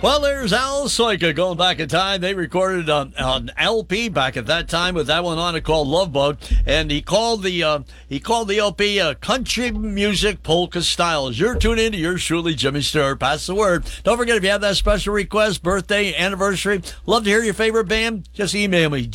Well, there's Al Soika going back in time. They recorded an LP back at that time with that one on it called Love Boat, and he called the LP Country Music Polka Style. As you're tuned in to yours truly, Jimmy Stewart. Pass the word. Don't forget, if you have that special request, birthday, anniversary, love to hear your favorite band, just email me,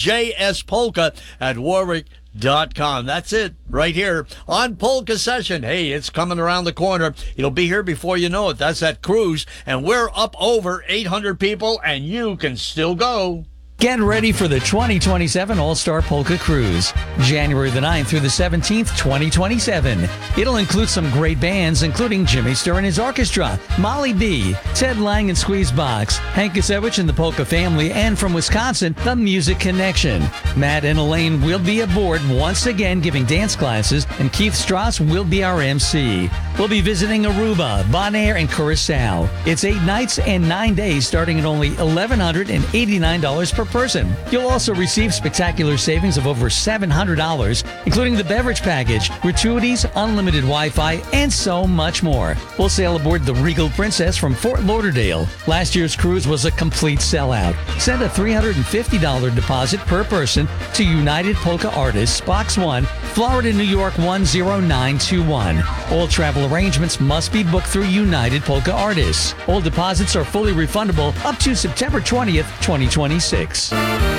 jspolka@warwick.com. That's it right here on Polka Session. Hey, it's coming around the corner. It'll be here before you know it. That's that cruise, and we're up over 800 people, and you can still go. Get ready for the 2027 All-Star Polka Cruise, January the 9th through the 17th, 2027. It'll include some great bands, including Jimmy Sturr and his orchestra, Molly B, Ted Lang and Squeezebox, Hank Kasevich and the Polka Family, and from Wisconsin, the Music Connection. Matt and Elaine will be aboard once again giving dance classes, and Keith Strauss will be our MC. We'll be visiting Aruba, Bonaire, and Curacao. It's 8 nights and 9 days starting at only $1,189 per person. You'll also receive spectacular savings of over $700, including the beverage package, gratuities, unlimited Wi-Fi, and so much more. We'll sail aboard the Regal Princess from Fort Lauderdale. Last year's cruise was a complete sellout. Send a $350 deposit per person to United Polka Artists, Box 1, Florida, New York 10921. All travel arrangements must be booked through United Polka Artists. All deposits are fully refundable up to September 20th, 2026.